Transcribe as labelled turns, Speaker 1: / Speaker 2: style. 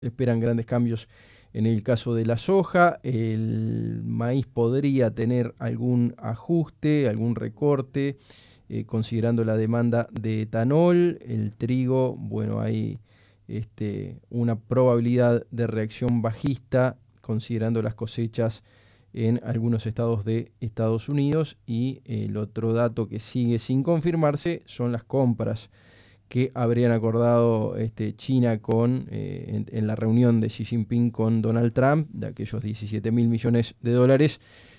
Speaker 1: esperan grandes cambios en el caso de la soja. El maíz podría tener algún ajuste, algún recorte, considerando la demanda de etanol. El trigo, bueno, hay una probabilidad de reacción bajista, considerando las cosechas en algunos estados de Estados Unidos. Y el otro dato que sigue sin confirmarse son las compras que habrían acordado China en la reunión de Xi Jinping con Donald Trump, de aquellos 17 mil millones de dólares